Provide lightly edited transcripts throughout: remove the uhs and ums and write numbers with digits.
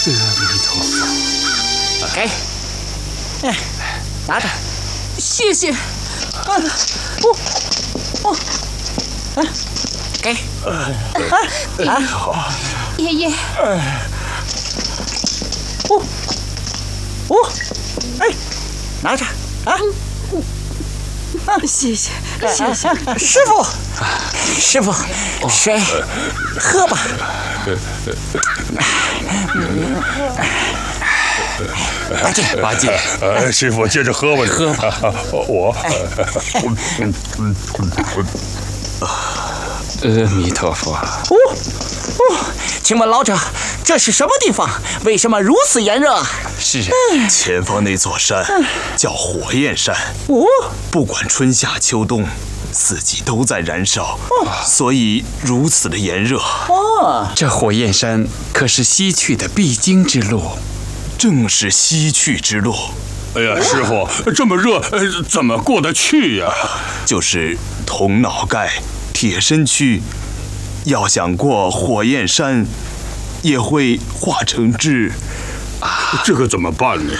阿弥陀佛。给，拿着。 谢谢。 给。 爷爷。 拿着啊！ 谢谢。 师傅，水，喝吧。八戒， 师傅接着喝吧， 喝吧。阿弥陀佛。请问老者，这是什么地方？为什么如此炎热？ 是前方那座山叫火焰山。不管春夏秋冬，四季都在燃烧，所以如此的炎热。 这火焰山可是西去的必经之路。 正是西去之路。 哎呀，师傅，这么热，怎么过得去呀？ 就是铜脑盖、铁身躯，要想过火焰山，也会化成汁。 这可怎么办呢？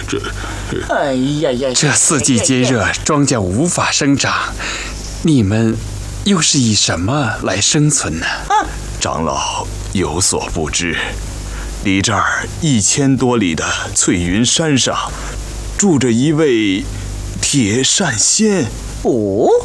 这四季皆热，庄稼无法生长，你们又是以什么来生存呢？ 长老有所不知，离这儿1000多里的翠云山上，住着一位铁扇仙。